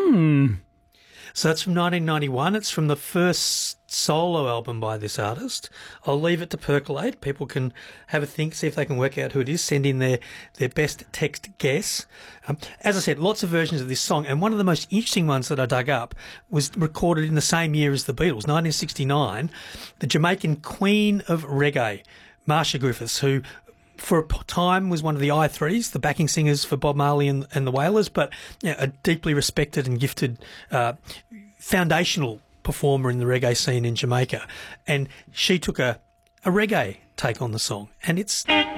So it's from 1991. It's from the first solo album by this artist. I'll leave it to percolate. People can have a think, see if they can work out who it is, send in their best text guess. As I said, lots of versions of this song, and one of the most interesting ones that I dug up was recorded in the same year as the Beatles, 1969. The Jamaican queen of reggae, Marcia Griffiths, who for a time was one of the I3s, the backing singers for Bob Marley and the Wailers, but a deeply respected and gifted foundational performer in the reggae scene in Jamaica. And she took a reggae take on the song, and it's